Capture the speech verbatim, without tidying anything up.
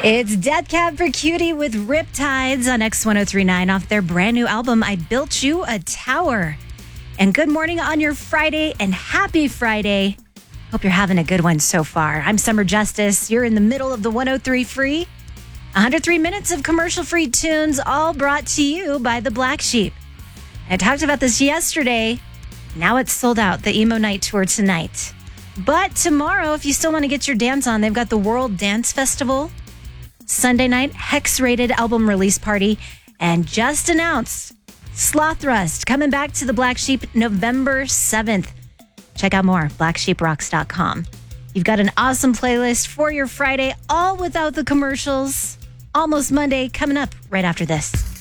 It's Death Cab for Cutie with Riptides on X ten thirty-nine off their brand new album, I Built You a Tower. And good morning on your Friday and happy Friday. Hope you're having a good one so far. I'm Summer Justice. You're in the middle of the one oh three Free. one hundred three minutes of commercial-free tunes, all brought to you by the Black Sheep. I talked about this yesterday. Now it's sold out, the Emo Night Tour tonight. But tomorrow, if you still want to get your dance on, they've got the World Dance Festival. Sunday night, Hex-rated album release party. And just announced, Sloth Rust coming back to the Black Sheep November seventh. Check out more, black sheep rocks dot com. You've got an awesome playlist for your Friday, all without the commercials. Almost Monday, coming up right after this.